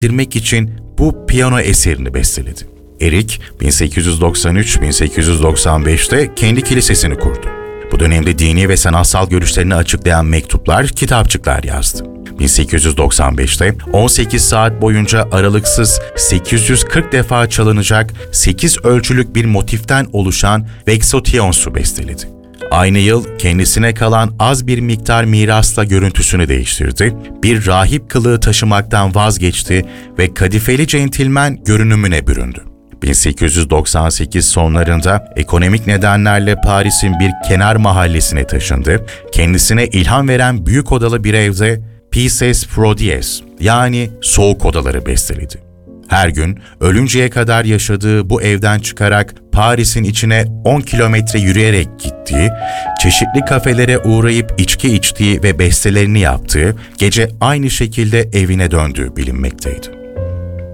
girmek için bu piyano eserini besteledi. Erik, 1893-1895'te kendi kilisesini kurdu. Bu dönemde dini ve sanatsal görüşlerini açıklayan mektuplar, kitapçıklar yazdı. 1895'te 18 saat boyunca aralıksız 840 defa çalınacak 8 ölçülük bir motiften oluşan Vexotions'u besteledi. Aynı yıl kendisine kalan az bir miktar mirasla görüntüsünü değiştirdi, bir rahip kılığı taşımaktan vazgeçti ve kadifeli centilmen görünümüne büründü. 1898 sonlarında ekonomik nedenlerle Paris'in bir kenar mahallesine taşındı, kendisine ilham veren büyük odalı bir evde Pièces Froides yani soğuk odaları besteledi. Her gün ölünceye kadar yaşadığı bu evden çıkarak Paris'in içine 10 kilometre yürüyerek gittiği, çeşitli kafelere uğrayıp içki içtiği ve bestelerini yaptığı, gece aynı şekilde evine döndüğü bilinmekteydi.